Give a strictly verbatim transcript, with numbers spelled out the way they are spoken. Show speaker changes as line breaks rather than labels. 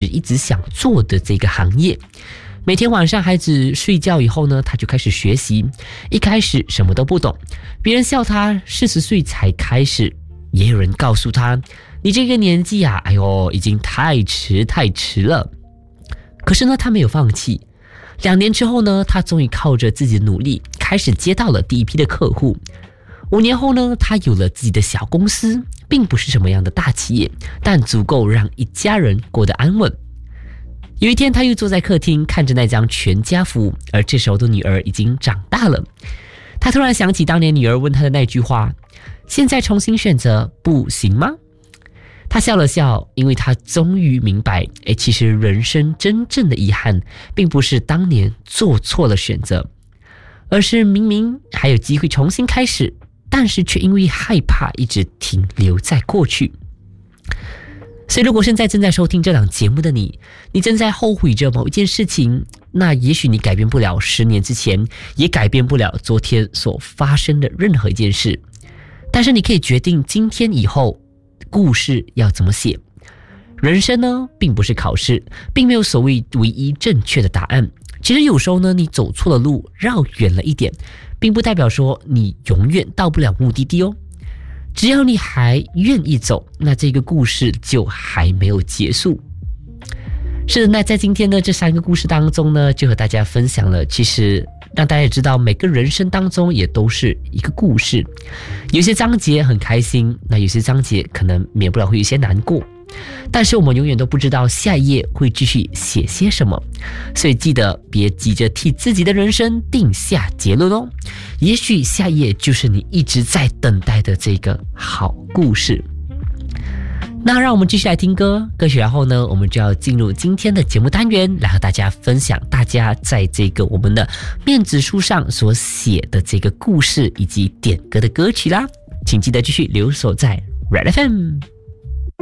一直想做的这个行业。每天晚上孩子睡觉以后呢，他就开始学习。一开始什么都不懂，别人笑他四十岁才开始，也有人告诉他，你这个年纪啊，哎呦，已经太迟太迟了。可是呢，他没有放弃。两年之后呢，他终于靠着自己的努力，开始接到了第一批的客户。五年后呢，他有了自己的小公司，并不是什么样的大企业，但足够让一家人过得安稳。有一天，他又坐在客厅看着那张全家福，而这时候的女儿已经长大了。他突然想起当年女儿问他的那句话，现在重新选择不行吗？他笑了笑，因为他终于明白，诶，其实人生真正的遗憾并不是当年做错了选择，而是明明还有机会重新开始，但是却因为害怕一直停留在过去。所以如果现在正在收听这档节目的你，你正在后悔着某一件事情，那也许你改变不了十年之前，也改变不了昨天所发生的任何一件事，但是你可以决定今天以后故事要怎么写。人生呢，并不是考试，并没有所谓唯一正确的答案。其实有时候呢，你走错了路，绕远了一点，并不代表说你永远到不了目的地哦。只要你还愿意走，那这个故事就还没有结束。是的，那在今天的这三个故事当中呢，就和大家分享了，其实让大家也知道每个人生当中也都是一个故事。有些章节很开心，那有些章节可能免不了会有些难过，但是我们永远都不知道下一页会继续写些什么，所以记得别急着替自己的人生定下结论哦。也许下一页就是你一直在等待的这个好故事。那让我们继续来听歌，歌曲然后呢，我们就要进入今天的节目单元，来和大家分享大家在这个我们的面子书上所写的这个故事以及点歌的歌曲啦。请记得继续留守在 Red F M。